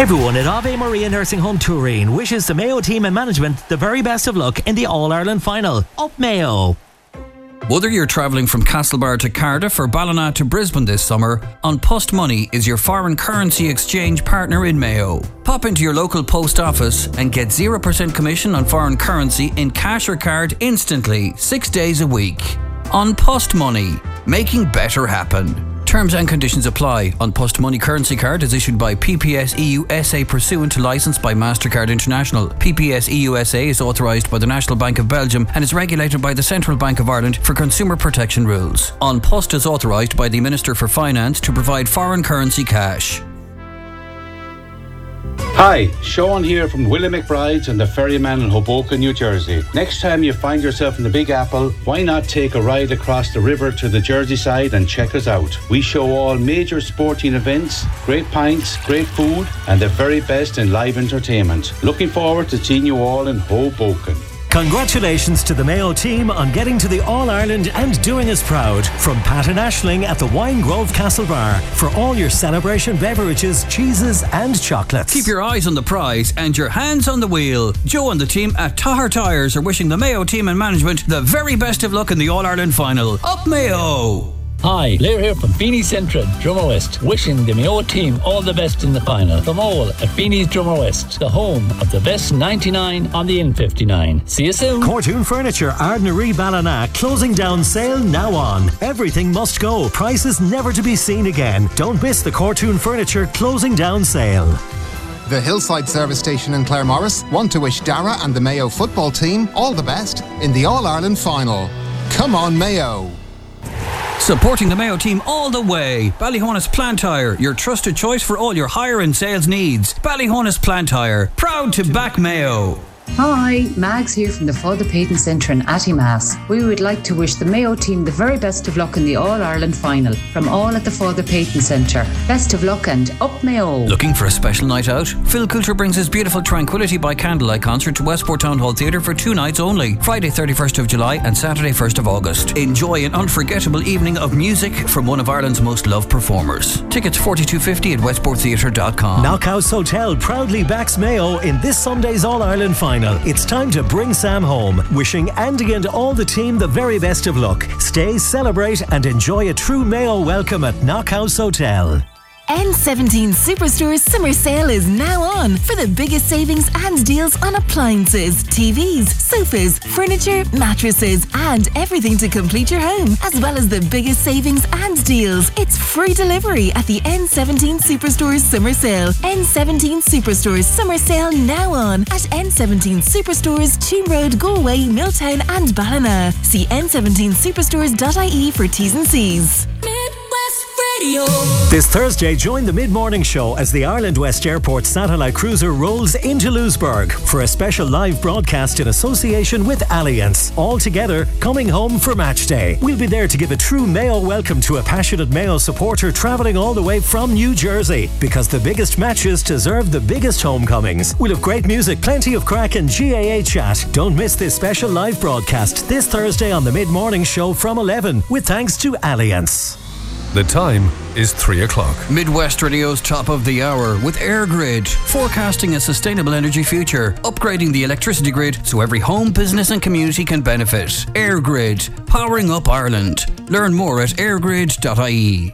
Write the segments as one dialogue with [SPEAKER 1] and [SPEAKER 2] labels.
[SPEAKER 1] Everyone at Ave Maria Nursing Home Turin wishes the Mayo team and management the very best of luck in the All-Ireland final. Up Mayo!
[SPEAKER 2] Whether you're travelling from Castlebar to Cardiff or Ballina to Brisbane this summer, An Post Money is your foreign currency exchange partner in Mayo. Pop into your local post office and get 0% commission on foreign currency in cash or card instantly, 6 days a week. An Post Money, making better happen. Terms and conditions apply. An Post Money currency card is issued by PPS EU SA pursuant to licence by MasterCard International. PPS EU SA is authorised by the National Bank of Belgium and is regulated by the Central Bank of Ireland for consumer protection rules. An Post is authorised by the Minister for Finance to provide foreign currency cash.
[SPEAKER 3] Hi, Sean here from Willie McBride's and the Ferryman in Hoboken, New Jersey. Next time you find yourself in the Big Apple, why not take a ride across the river to the Jersey side and check us out? We show all major sporting events, great pints, great food, and the very best in live entertainment. Looking forward to seeing you all in Hoboken.
[SPEAKER 1] Congratulations to the Mayo team on getting to the All-Ireland and doing us proud. From Pat and Aisling at the Wine Grove Castle Bar for all your celebration beverages, cheeses and chocolates.
[SPEAKER 2] Keep your eyes on the prize and your hands on the wheel. Joe and the team at Tahar Tyres are wishing the Mayo team and management the very best of luck in the All-Ireland final. Up Mayo!
[SPEAKER 4] Hi, Blair here from Beanie Central, Drummer West, wishing the Mayo team all the best in the final. From all at Beanie's Drummer West, the home of the best 99 on the N59. See you soon.
[SPEAKER 1] Cortoon Furniture, Ardnaree Ballina, closing down sale now on. Everything must go, prices never to be seen again. Don't miss the Cortoon Furniture closing down sale.
[SPEAKER 5] The Hillside Service Station in Claremorris want to wish Dara and the Mayo football team all the best in the All-Ireland final. Come on, Mayo!
[SPEAKER 2] Supporting the Mayo team all the way. Ballyhonus Plant Hire, your trusted choice for all your hire and sales needs. Ballyhonus Plant Hire, proud to back Mayo.
[SPEAKER 6] Hi, Mags here from the Father Peyton Centre in Attymass. We would like to wish the Mayo team the very best of luck in the All-Ireland final. From all at the Father Peyton Centre. Best of luck and up Mayo.
[SPEAKER 2] Looking for a special night out? Phil Coulter brings his beautiful Tranquility by Candlelight concert to Westport Town Hall Theatre for 2 nights only. Friday 31st of July and Saturday 1st of August. Enjoy an unforgettable evening of music from one of Ireland's most loved performers. Tickets $42.50 at westporttheatre.com.
[SPEAKER 1] Knockhouse Hotel proudly backs Mayo in this Sunday's All-Ireland final. It's time to bring Sam home. Wishing Andy and all the team the very best of luck. Stay, celebrate and enjoy a true Mayo welcome at Knockhouse Hotel.
[SPEAKER 7] N17 Superstore's summer sale is now on for the biggest savings and deals on appliances, TVs, sofas, furniture, mattresses and everything to complete your home, as well as the biggest savings and deals. It's free delivery at the N17 Superstore's summer sale. N17 Superstore's summer sale now on at N17 Superstores, Cheam Road, Galway, Milltown and Ballina. See n17superstores.ie for T's and C's.
[SPEAKER 1] This Thursday, join the mid-morning show as the Ireland West Airport satellite cruiser rolls into Lewisburg for a special live broadcast in association with Allianz. All together, coming home for match day. We'll be there to give a true Mayo welcome to a passionate Mayo supporter travelling all the way from New Jersey, because the biggest matches deserve the biggest homecomings. We'll have great music, plenty of crack and GAA chat. Don't miss this special live broadcast this Thursday on the mid-morning show from 11, with thanks to Allianz.
[SPEAKER 8] The time is 3 o'clock.
[SPEAKER 2] Midwest Radio's top of the hour with AirGrid, forecasting a sustainable energy future, upgrading the electricity grid so every home, business and community can benefit. AirGrid, powering up Ireland. Learn more at airgrid.ie.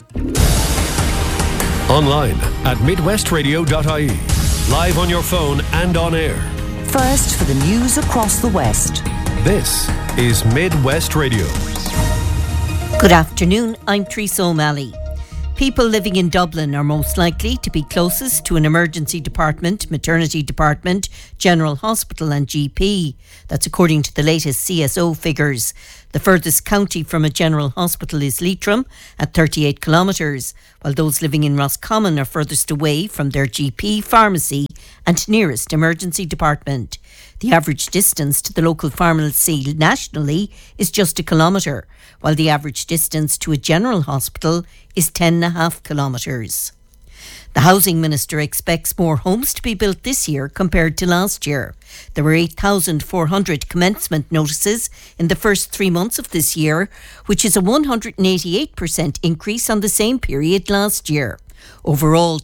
[SPEAKER 8] Online at midwestradio.ie. Live on your phone and on air.
[SPEAKER 9] First for the news across the West.
[SPEAKER 8] This is Midwest Radio.
[SPEAKER 10] Good afternoon, I'm Teresa O'Malley. People living in Dublin are most likely to be closest to an emergency department, maternity department, general hospital and GP. That's according to the latest CSO figures. The furthest county from a general hospital is Leitrim at 38 kilometres, while those living in Roscommon are furthest away from their GP, pharmacy and nearest emergency department. The average distance to the local pharmacy nationally is just 1 kilometre, while the average distance to a general hospital is 10.5 kilometres. The Housing Minister expects more homes to be built this year compared to last year. There were 8,400 commencement notices in the first 3 months of this year, which is a 188% increase on the same period last year. Overall,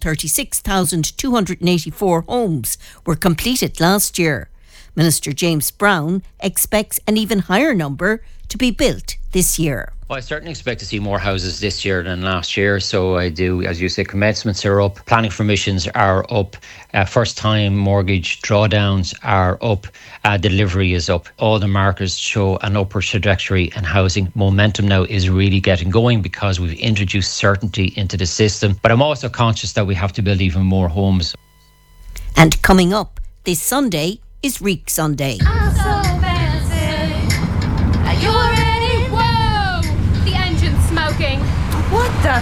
[SPEAKER 10] 36,284 homes were completed last year. Minister James Brown expects an even higher number to be built this year.
[SPEAKER 11] Well, I certainly expect to see more houses this year than last year. So I do, as you say, commencements are up, planning permissions are up, first-time mortgage drawdowns are up, delivery is up. All the markers show an upward trajectory, and housing momentum now is really getting going because we've introduced certainty into the system. But I'm also conscious that we have to build even more homes.
[SPEAKER 10] And coming up this Sunday is Reek Sunday.
[SPEAKER 12] I'm so fancy. Are you ready? Whoa! The engine's smoking.
[SPEAKER 13] What the?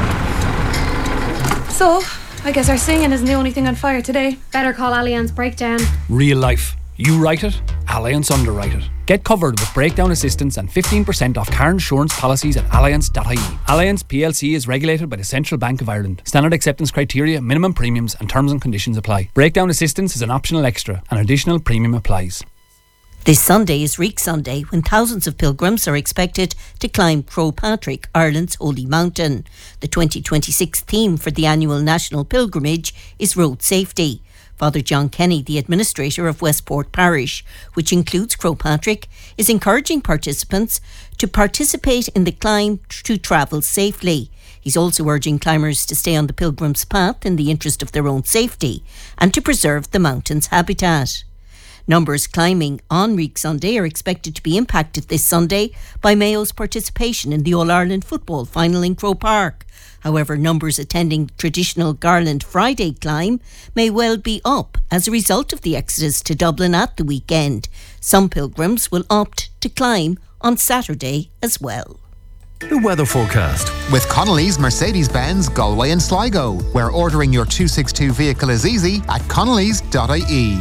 [SPEAKER 13] So, I guess our singing isn't the only thing on fire today.
[SPEAKER 12] Better call Allianz Breakdown.
[SPEAKER 14] Real life. You write it, Allianz underwrite it. Get covered with breakdown assistance and 15% off car insurance policies at allianz.ie. Allianz PLC is regulated by the Central Bank of Ireland. Standard acceptance criteria, minimum premiums and terms and conditions apply. Breakdown assistance is an optional extra. An additional premium applies.
[SPEAKER 10] This Sunday is Reek Sunday, when thousands of pilgrims are expected to climb Croagh Patrick, Ireland's holy mountain. The 2026 theme for the annual national pilgrimage is road safety. Father John Kenny, the administrator of Westport Parish, which includes Croagh Patrick, is encouraging participants to participate in the climb to travel safely. He's also urging climbers to stay on the pilgrim's path in the interest of their own safety and to preserve the mountain's habitat. Numbers climbing on Reek Sunday are expected to be impacted this Sunday by Mayo's participation in the All-Ireland football final in Croke Park. However, numbers attending traditional Garland Friday climb may well be up as a result of the exodus to Dublin at the weekend. Some pilgrims will opt to climb on Saturday as well.
[SPEAKER 8] The weather forecast.
[SPEAKER 5] With Connolly's Mercedes-Benz Galway and Sligo, where ordering your 262 vehicle is easy at connellys.ie.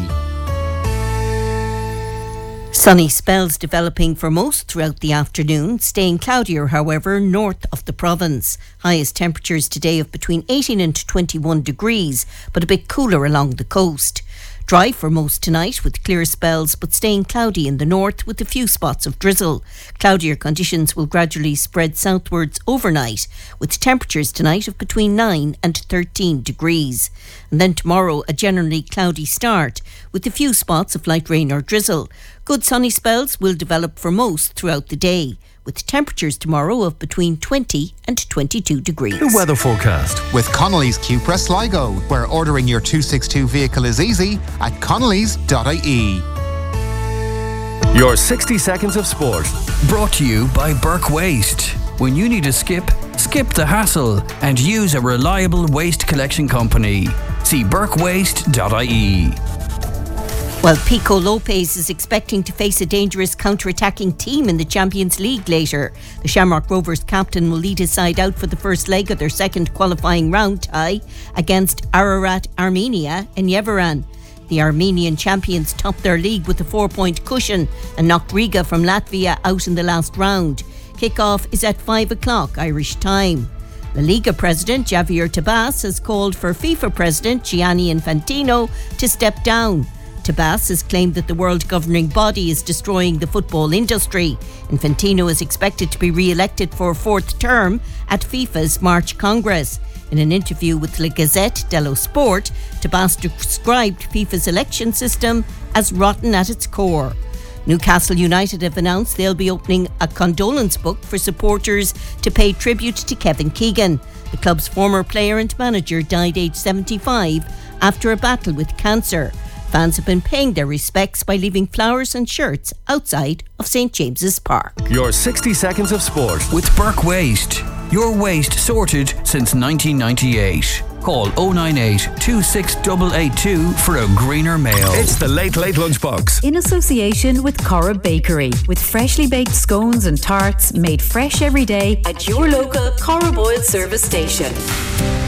[SPEAKER 10] Sunny spells developing for most throughout the afternoon, staying cloudier, however, north of the province. Highest temperatures today of between 18 and 21 degrees, but a bit cooler along the coast. Dry for most tonight with clear spells, but staying cloudy in the north with a few spots of drizzle. Cloudier conditions will gradually spread southwards overnight, with temperatures tonight of between 9 and 13 degrees. And then tomorrow, a generally cloudy start, with a few spots of light rain or drizzle. Good sunny spells will develop for most throughout the day, with temperatures tomorrow of between 20 and 22 degrees.
[SPEAKER 8] The weather forecast.
[SPEAKER 5] With Connolly's Cupra Sligo, where ordering your 262 vehicle is easy at connellys.ie.
[SPEAKER 8] Your 60 seconds of sport.
[SPEAKER 2] Brought to you by Burke Waste. When you need a skip the hassle and use a reliable waste collection company. See burkewaste.ie.
[SPEAKER 10] Well, Pico Lopez is expecting to face a dangerous counter-attacking team in the Champions League later. The Shamrock Rovers captain will lead his side out for the first leg of their second qualifying round tie against Ararat Armenia in Yerevan. The Armenian champions topped their league with a 4-point cushion and knocked Riga from Latvia out in the last round. Kick-off is at 5 o'clock Irish time. La Liga president Javier Tebas has called for FIFA president Gianni Infantino to step down. Tebas has claimed that the world governing body is destroying the football industry. Infantino is expected to be re-elected for a fourth term at FIFA's March Congress. In an interview with La Gazzetta dello Sport, Tebas described FIFA's election system as rotten at its core. Newcastle United have announced they'll be opening a condolence book for supporters to pay tribute to Kevin Keegan. The club's former player and manager died aged 75 after a battle with cancer. Fans have been paying their respects by leaving flowers and shirts outside of St James's Park.
[SPEAKER 8] Your 60 seconds of sport.
[SPEAKER 2] With Burke Waste. Your waste sorted since 1998. Call 098 26882 for a greener Mayo.
[SPEAKER 8] It's the Late Late Lunchbox.
[SPEAKER 15] In association with Corra Bakery, with freshly baked scones and tarts made fresh every day at your local Corra Boyle service station.